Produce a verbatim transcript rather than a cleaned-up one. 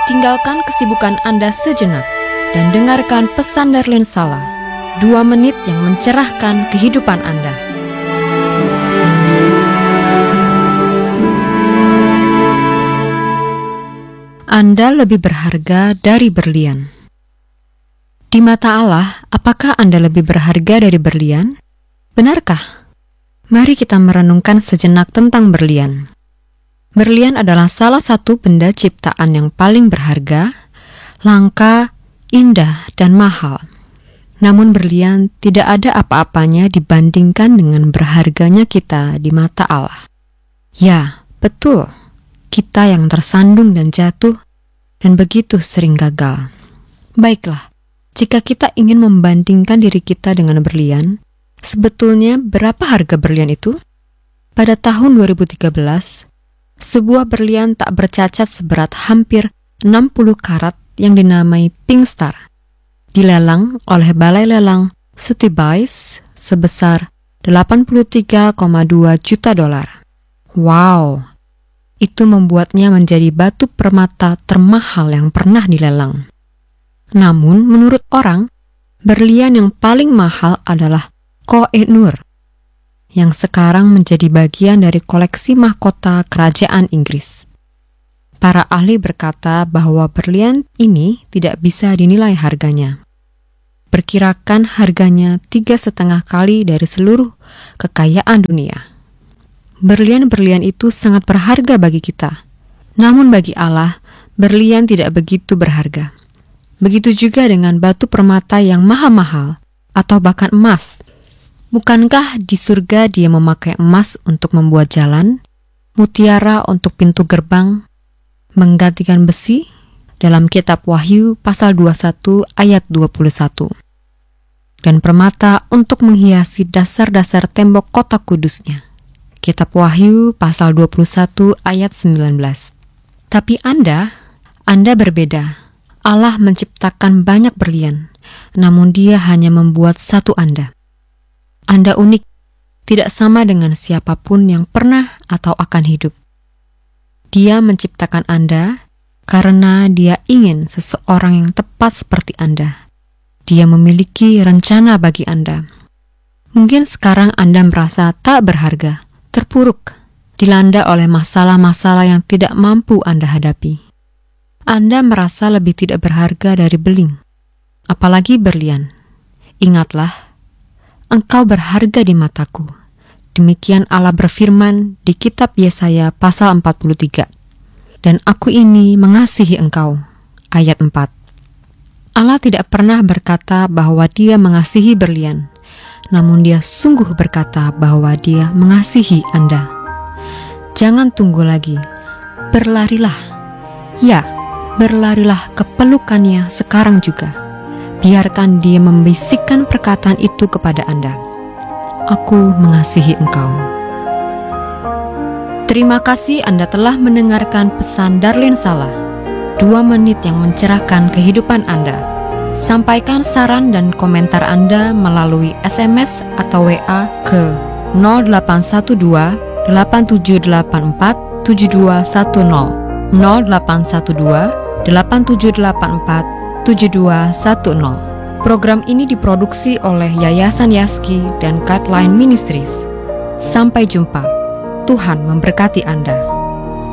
tinggalkan kesibukan Anda sejenak dan dengarkan pesan Darlene Sala, dua menit yang mencerahkan kehidupan Anda. Anda lebih berharga dari berlian. Di mata Allah, apakah Anda lebih berharga dari berlian? Benarkah? Mari kita merenungkan sejenak tentang berlian. Berlian adalah salah satu benda ciptaan yang paling berharga, langka, indah, dan mahal. Namun berlian tidak ada apa-apanya dibandingkan dengan berharganya kita di mata Allah. Ya, betul, kita yang tersandung dan jatuh, dan begitu sering gagal. Baiklah, jika kita ingin membandingkan diri kita dengan berlian, sebetulnya berapa harga berlian itu? Pada tahun dua ribu tiga belas, sebuah berlian tak bercacat seberat hampir enam puluh karat yang dinamai Pink Star dilelang oleh Balai Lelang Sotheby's sebesar delapan puluh tiga koma dua juta dolar. Wow, itu membuatnya menjadi batu permata termahal yang pernah dilelang. Namun, menurut orang, berlian yang paling mahal adalah Koh-i-Noor, yang sekarang menjadi bagian dari koleksi mahkota kerajaan Inggris. Para ahli berkata bahwa berlian ini tidak bisa dinilai harganya. Perkirakan harganya tiga setengah kali dari seluruh kekayaan dunia. Berlian-berlian itu sangat berharga bagi kita. Namun bagi Allah, berlian tidak begitu berharga. Begitu juga dengan batu permata yang mahal-mahal atau bahkan emas. Bukankah di surga dia memakai emas untuk membuat jalan, mutiara untuk pintu gerbang, menggantikan besi? Dalam kitab Wahyu pasal dua puluh satu ayat dua puluh satu. Dan permata untuk menghiasi dasar-dasar tembok kota kudusnya. Kitab Wahyu pasal dua puluh satu ayat sembilan belas. Tapi Anda, Anda berbeda. Allah menciptakan banyak berlian, namun dia hanya membuat satu Anda. Anda unik, tidak sama dengan siapapun yang pernah atau akan hidup. Dia menciptakan Anda karena dia ingin seseorang yang tepat seperti Anda. Dia memiliki rencana bagi Anda. Mungkin sekarang Anda merasa tak berharga, terpuruk, dilanda oleh masalah-masalah yang tidak mampu Anda hadapi. Anda merasa lebih tidak berharga dari beling, apalagi berlian. Ingatlah, engkau berharga di mataku. Demikian Allah berfirman di kitab Yesaya pasal empat puluh tiga. Dan aku ini mengasihi engkau. Ayat empat. Allah tidak pernah berkata bahwa dia mengasihi berlian, namun dia sungguh berkata bahwa dia mengasihi Anda. Jangan tunggu lagi. Berlarilah. Ya, berlarilah ke pelukannya sekarang juga. Biarkan dia membisikkan perkataan itu kepada Anda. Aku mengasihi engkau. Terima kasih Anda telah mendengarkan pesan Darlene Sala, dua menit yang mencerahkan kehidupan Anda. Sampaikan saran dan komentar Anda melalui S M S atau W A ke nol delapan satu dua delapan tujuh delapan empat tujuh dua satu nol nol delapan satu dua delapan tujuh delapan empat tujuh dua satu nol. Program ini diproduksi oleh Yayasan Yaski dan Guideline Ministries. Sampai jumpa. Tuhan memberkati Anda.